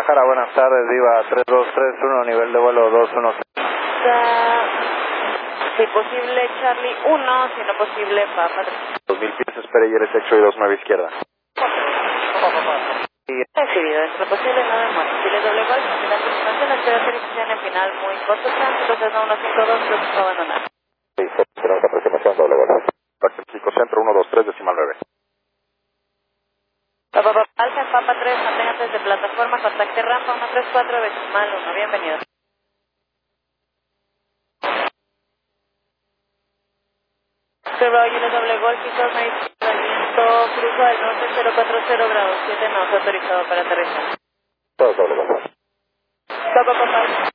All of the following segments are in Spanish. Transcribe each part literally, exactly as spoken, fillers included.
Guadalajara, buenas tardes, Viva tres dos tres uno, nivel de vuelo dos uno seis. Si posible, Charlie uno, si no posible, Papa tres. dos mil pies, espere, y eres hecho y dos nueve izquierda. Recibido, es lo posible, no demora. Si le doble gol, si la confirmación, espera verificación en final muy corto, tránsito, tres uno cinco dos, creo que va a abandonar. Sí, tenemos aproximación, doble gol. México Centro uno dos tres, decimal nueve. Papa Papa Alfa, Papa tres, manténgase de plataforma, contacte rampa uno tres cuatro, decimal uno, bienvenido. Roger, doble gol, piso dos izquierda, viento, flujo del norte cero cuatro cero grados siete, no se autorizado para aterrizar. Todo doble gol. Papa Papa Alfa.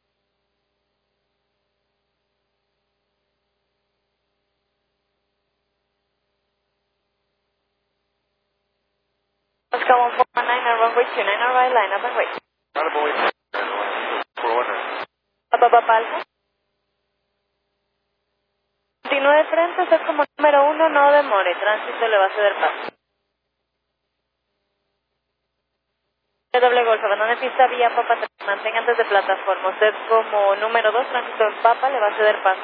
Oscar one four one nine, runway two nine, right, line up and wait. Papa Papa Alfa. Continúe de frente, usted como número uno, no demore, tránsito le va a ceder paso. Doble golf, abandone pista vía Papa tres, mantenga antes de plataforma, usted como número dos, tránsito en Papa, le va a ceder paso.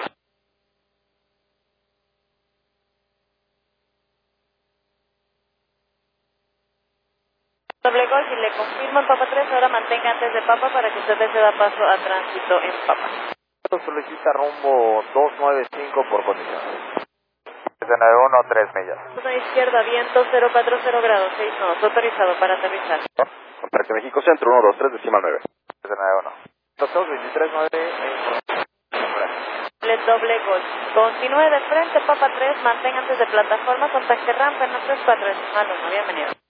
Doble golf y le confirmo en Papa tres, ahora mantenga antes de Papa para que usted le ceda paso a tránsito en Papa. Solicita rumbo dos nueve cinco por condición. nueve uno, tres millas. Una izquierda, viento cero cuatro cero grados, seis nodos, autorizado para aterrizar. Contacte México Centro uno dos tres, decimal nueve. nueve uno. dos veintitrés nueve. Le doble gol. Continúe de frente, Papa tres, mantenga antes de plataforma, contacte rampa en tres cuatro, decimal uno, bienvenido.